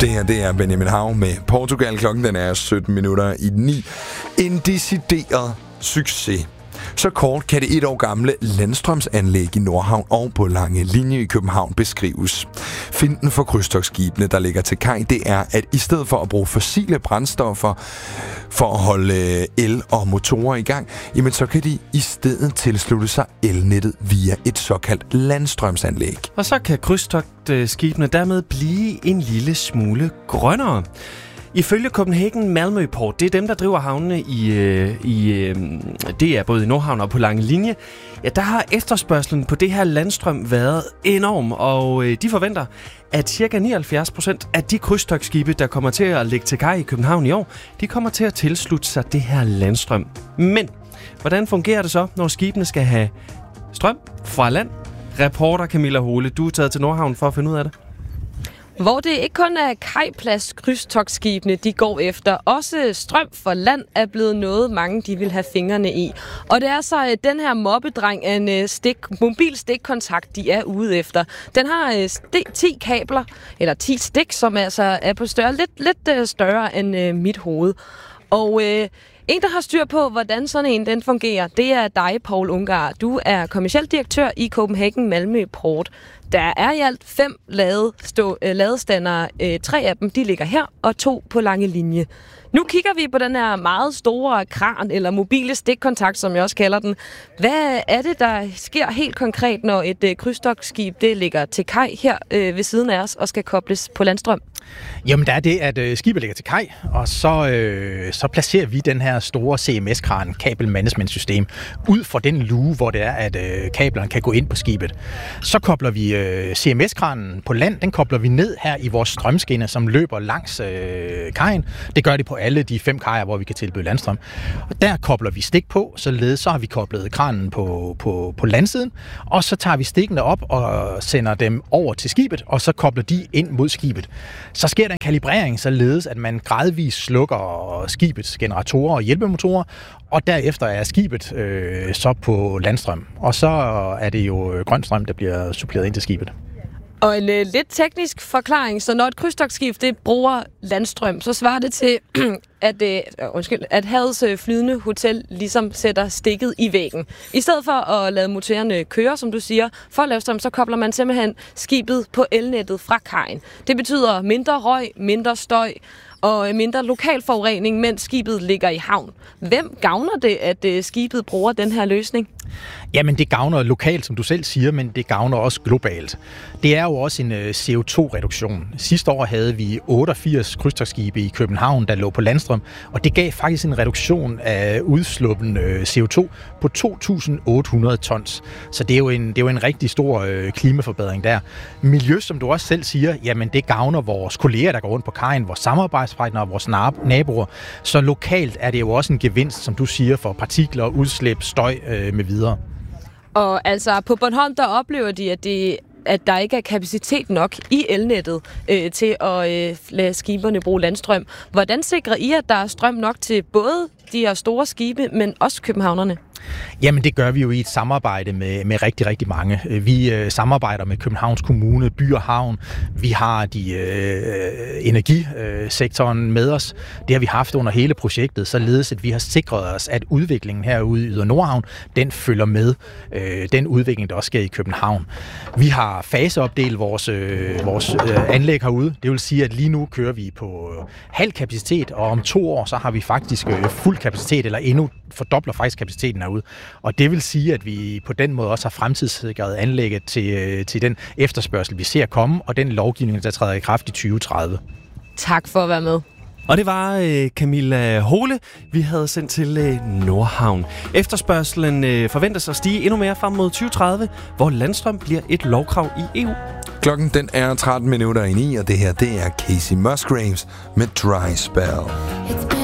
Det her, det er Benjamin Hav med Portugal. Klokken den er 17 minutter i 9. En decideret succes. Så kort kan det 1 år gamle landstrømsanlæg i Nordhavn og på Lange Linje i København beskrives. Finten for krydstogtskibene, der ligger til kaj, det er, at i stedet for at bruge fossile brændstoffer for at holde el og motorer i gang, jamen så kan de i stedet tilslutte sig elnettet via et såkaldt landstrømsanlæg. Og så kan krydstogtskibene dermed blive en lille smule grønnere. Ifølge Copenhagen Malmø Port, det er dem, der driver havnene det er både i Nordhavn og på Lange Linje, ja, der har efterspørgselen på det her landstrøm været enorm, og de forventer, at ca. 79% af de krydstogtskibe, der kommer til at ligge til kaj i København i år, de kommer til at tilslutte sig det her landstrøm. Men hvordan fungerer det så, når skibene skal have strøm fra land? Reporter Camilla Hole, du er taget til Nordhavn for at finde ud af det. Hvor det ikke kun er kajplads krydstogtskibene, de går efter. Også strøm for land er blevet noget, mange de vil have fingrene i. Og det er så den her mobbedreng af en mobil stikkontakt, de er ude efter. Den har 10 kabler, eller 10 stik, som altså er på lidt større end mit hoved. Og en, der har styr på, hvordan sådan en den fungerer, det er dig, Paul Ungar. Du er kommerciel direktør i Copenhagen Malmø Port. Der er i alt 5 ladestandere. 3 af dem, de ligger her, og 2 på Lange Linje. Nu kigger vi på den her meget store kran, eller mobile stikkontakt, som jeg også kalder den. Hvad er det, der sker helt konkret, når et krydstogtskib det ligger til kaj her ved siden af os og skal kobles på landstrøm? Jamen, der er det, at skibet ligger til kaj, og så placerer vi den her store CMS-kran, Cable Management System, ud for den luge, hvor det er, at kablerne kan gå ind på skibet. Så kobler vi CMS-kranen på land, den kobler vi ned her i vores strømskinner, som løber langs kajen. Det gør det på alle de 5 kajer, hvor vi kan tilbyde landstrøm. Og der kobler vi stik på, så har vi koblet kranen på landsiden, og så tager vi stikkene op og sender dem over til skibet, og så kobler de ind mod skibet. Så sker der en kalibrering, således at man gradvist slukker skibets generatorer og hjælpemotorer, og derefter er skibet så på landstrøm. Og så er det jo grøn strøm, der bliver suppleret ind til skibet. Og en lidt teknisk forklaring, så når et krydstogtskib det bruger landstrøm, så svarer det til, at havets flydende hotel ligesom sætter stikket i væggen. I stedet for at lade motorerne køre, som du siger, for at lave strøm, så kobler man simpelthen skibet på elnettet fra kajen. Det betyder mindre røg, mindre støj og mindre lokal forurening, mens skibet ligger i havn. Hvem gavner det, at skibet bruger den her løsning? Jamen, det gavner lokalt, som du selv siger, men det gavner også globalt. Det er jo også en CO2-reduktion. Sidste år havde vi 88 krydstogtskibe i København, der lå på landstrøm, og det gav faktisk en reduktion af udsluppen CO2 på 2.800 tons. Så det er jo en rigtig stor klimaforbedring der. Miljø, som du også selv siger, jamen det gavner vores kolleger, der går rundt på kajen, vores samarbejdspartnere og vores naboer. Så lokalt er det jo også en gevinst, som du siger, for partikler, udslip, støj med videre. Og altså på Bornholm, der oplever de, at der ikke er kapacitet nok i elnettet til at lade skiberne bruge landstrøm. Hvordan sikrer I, at der er strøm nok til både de her store skibe, men også københavnerne? Jamen, det gør vi jo i et samarbejde med rigtig, rigtig mange. Vi samarbejder med Københavns Kommune, By og Havn. Vi har energisektoren med os. Det har vi haft under hele projektet, således at vi har sikret os, at udviklingen herude i Ydre Nordhavn, den følger med den udvikling, der også sker i København. Vi har faseopdelt vores anlæg herude. Det vil sige, at lige nu kører vi på halv kapacitet, og om 2 år, så har vi faktisk fuld kapacitet, eller endnu fordobler faktisk kapaciteten herude. Og det vil sige, at vi på den måde også har fremtidssikret anlægget til den efterspørgsel, vi ser komme, og den lovgivning, der træder i kraft i 2030. Tak for at være med. Og det var Camilla Hole, vi havde sendt til Nordhavn. Efterspørgselen forventes at stige endnu mere frem mod 2030, hvor landstrøm bliver et lovkrav i EU. Klokken den er 13 minutter i 9, og det her det er Casey Musgraves med Dry Spell.